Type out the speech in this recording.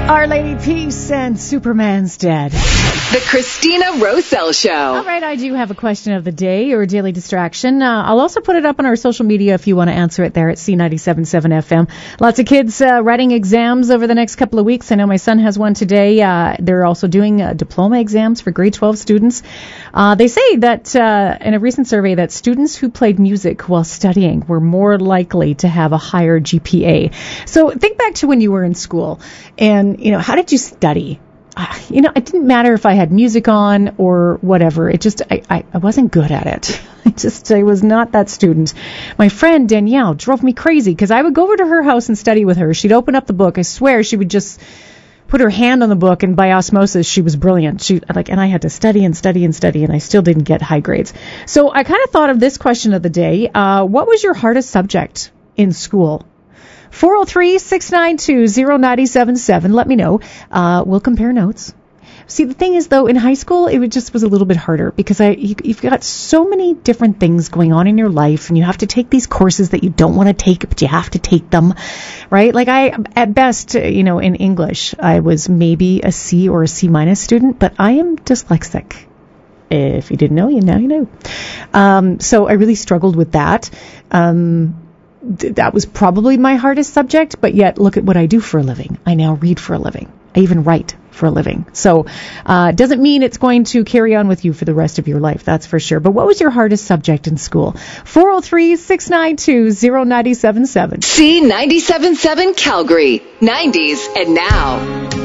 Our Lady Peace and Superman's Dead. The Christina Rosell Show. All right, I do have a question of the day or a daily distraction. I'll also put it up on our social media if you want to answer it there at C97.7 FM. Lots of kids writing exams over the next couple of weeks. I know my son has one today. They're also doing diploma exams for grade 12 students. They say that in a recent survey that students who played music while studying were more likely to have a higher GPA. So think back to when you were in school and, how did you study? It didn't matter if I had music on or whatever. It just, I wasn't good at it. I was not that student. My friend Danielle drove me crazy because I would go over to her house and study with her. She'd open up the book. I swear she would just put her hand on the book, and by osmosis, she was brilliant. And I had to study and study and study, and I still didn't get high grades. So I kind of thought of this question of the day. What was your hardest subject in school? 403-692-0977. Let me know. We'll compare notes. See, the thing is, though, in high school, it just was a little bit harder because you've got so many different things going on in your life, and you have to take these courses that you don't want to take, but you have to take them, right? Like at best, in English, I was maybe a C or a C minus student, but I am dyslexic. If you didn't know, now you know. So I really struggled with that. That was probably my hardest subject, but yet look at what I do for a living. I now read for a living. I even write for a living. So doesn't mean it's going to carry on with you for the rest of your life, that's for sure. But what was your hardest subject in school? 403-692-0977. C97.7 Calgary, 90s and now.